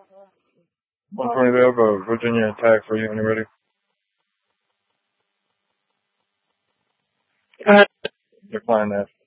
120, they have a Virginia attack for you when you're ready. Go ahead. Decline that.